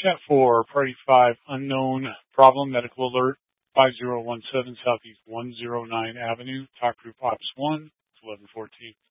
Chat 4, Party 5, unknown problem, medical alert, 5017 Southeast 109 Avenue, Talk Group Ops 1, it's 1114.